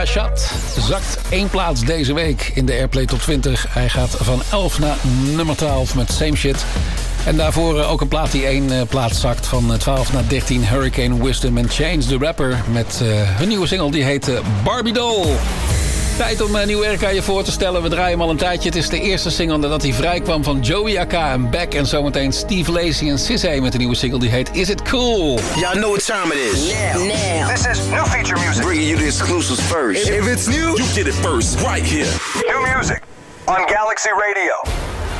Camera Shot zakt 1 plaats deze week in de Airplay Top 20. Hij gaat van 11 naar nummer 12 met Same Shit. En daarvoor ook een plaat die 1 plaats zakt van 12 naar 13. Hurricane Wisdom en Change the Rapper met hun nieuwe single die heet Barbie Doll. Tijd om nieuw werk aan je voor te stellen. We draaien hem al een tijdje. Het is de eerste single nadat hij vrijkwam van Joey AK en Beck. En zometeen Steve Lacy en Cissé met een nieuwe single die heet Is It Cool. Y'all know what time it is. Now. This is new feature music. Bringing you the exclusives first. If it's new, you get it first, right here. New music on Galaxy Radio.